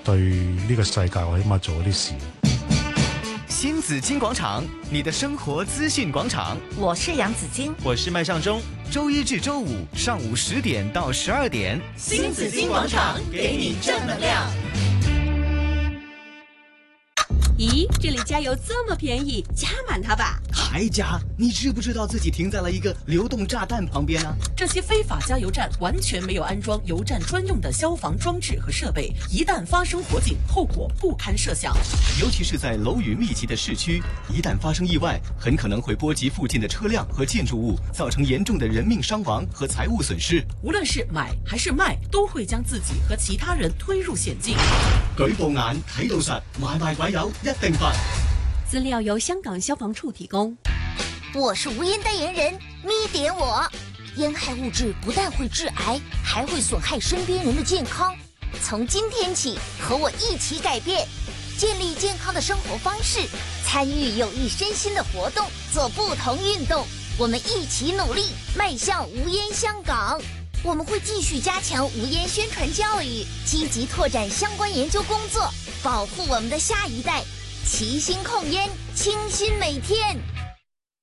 對呢個世界我起碼做咗啲事。 新紫金廣場，你的生活資訊廣場。 我是楊紫金， 我是麥尚中。周一至周五上午10點到12點， 新紫金廣場給你正能量。 咦，这里加油这么便宜，加满它吧！ 还加？你知不知道自己停在了一个流动炸弹旁边啊？ 这些非法加油站完全没有安装油站专用的消防装置和设备，一旦发生火警，后果不堪设想。 尤其是在楼宇密集的市区，一旦发生意外，很可能会波及附近的车辆和建筑物，造成严重的人命伤亡和财物损失。 无论是买还是卖，都会将自己和其他人推入险境。 舉報眼睇到實，買賣鬼友一定罰。 资料由香港消防处提供。 我是无烟代言人咪点我。烟害物质不但会致癌，还会损害身边人的健康。从今天起，和我一起改变，建立健康的生活方式，参与有益身心的活动，做不同运动。我们一起努力，迈向无烟香港。我们会继续加强无烟宣传教育，积极拓展相关研究工作，保护我们的下一代。齐心控烟，清新每天。